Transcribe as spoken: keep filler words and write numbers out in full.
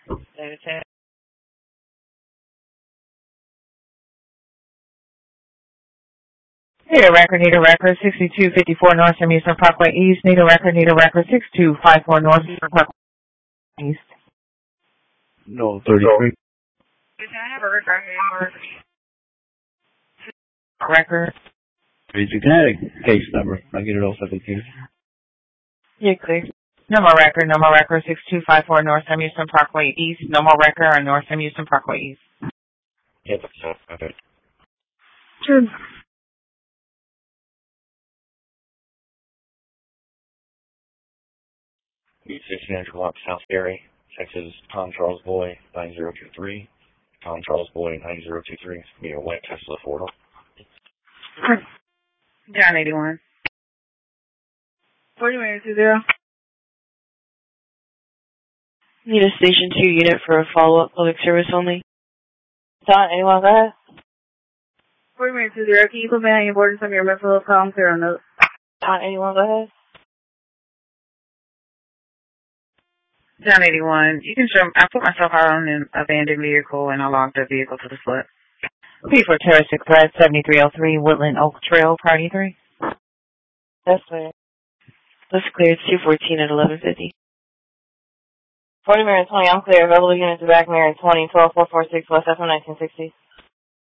Data ten. Need a record, need a record, sixty-two fifty-four North Amusement Parkway East. Need a record, need a record, six two five four North Amusement Parkway East. No, thirty-three. Can I have a record? Record. Can I have a case number? I'll get it off the computer. Yeah, clear. No more record, no more record, six two five four North Amusement Parkway East. No more record on North Amusement Parkway East. Yep, okay. Sure. sixteen hundred block South Berry, Texas, Tom Charles Boy, nine zero two three. Tom Charles Boy, nine zero two three. It's going to be a white Tesla four-door. John eighty-one. forty minutes to zero. Need a station two unit for a follow-up public service only. John, anyone go ahead? forty minutes to zero. Can you put me on your board and some of your Buffalo column zero note? John, anyone go ahead? John eighty-one. You can show, I put myself out on an abandoned vehicle and I logged the vehicle to the slip. P for terroristic threat, seventy-three oh three Woodland Oak Trail, Party three. That's clear. That's clear. It's two fourteen at eleven fifty. forty Marion twenty, I'm clear. Available units to back Marion twenty, twelve four four six West F M nineteen sixty.